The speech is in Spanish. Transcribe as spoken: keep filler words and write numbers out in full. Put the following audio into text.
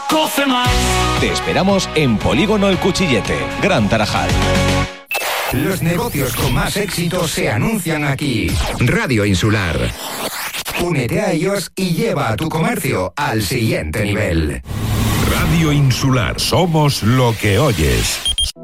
Coce más. Te esperamos en Polígono El Cuchillete, Gran Tarajal. Los negocios con más éxito se anuncian aquí. Radio Insular. Únete a ellos y lleva a tu comercio al siguiente nivel. Radio Insular. Somos lo que oyes.